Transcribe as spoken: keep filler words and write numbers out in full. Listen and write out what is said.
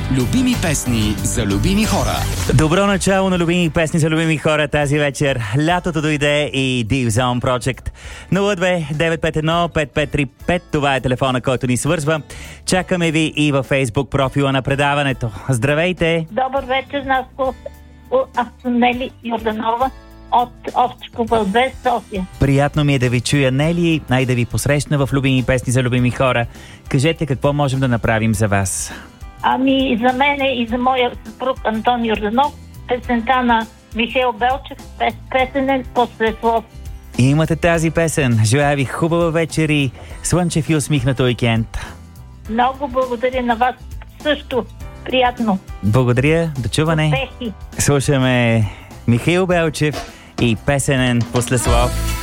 Любими песни за любими хора. Добро начало на любими песни за любими хора тази вечер. Лятото дойде и Deep Zone Project. нула две девет пет едно пет пет три пет. Това е телефона, който ни свързва. Чакаме ви и във Facebook профила на предаването. Здравейте! Добър вечер, Наско. Аз съм Нели Йорданова от Овчкова две, София. Приятно ми е да ви чуя, Нели. Най да ви посрещна в любими песни за любими хора. Кажете какво можем да направим за вас. Ами за мене и за моя съпруг Антон Йорданов песента на Михаил Белчев, песенен Послеслов. И имате тази песен. Желая ви хубава вечер и слънчев и усмихнат уикенд. Много благодаря на вас също. Приятно. Благодаря. До чуване. Успехи. Слушаме Михаил Белчев и песенен Послеслов.